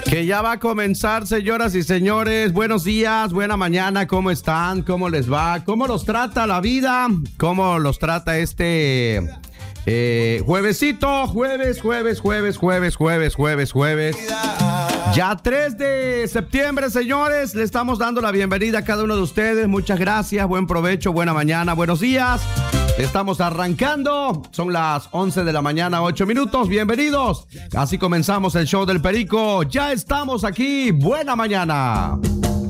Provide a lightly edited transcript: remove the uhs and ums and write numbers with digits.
Que ya va a comenzar, señoras y señores. Buenos días, buena mañana, ¿cómo están? ¿Cómo les va? ¿Cómo los trata la vida? ¿Cómo los trata este juevesito? Jueves. Ya 3 de septiembre, señores. Le estamos dando la bienvenida a cada uno de ustedes. Muchas gracias, buen provecho, buena mañana, buenos días. Estamos arrancando, son las 11 de la mañana, 8 minutos, bienvenidos. Así comenzamos el show del Perico, ya estamos aquí, buena mañana.